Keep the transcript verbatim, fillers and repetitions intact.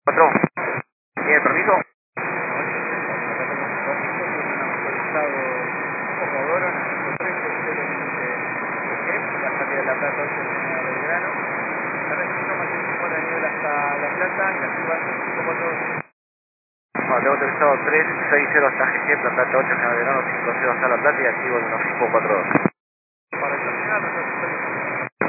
cuatro. ¿Tiene permiso? Comodoro cinco tres cero veinte, la salida de La Plata ocho de Belgrano. La restricción más cinco de nivel hasta La Plata, que activa cinco cuatro dos. Bueno, tengo autorizado tres seis cero hasta G G, Plata ocho, General Belgrano cinco cero hasta La Plata y activo el uno cinco cuatro dos.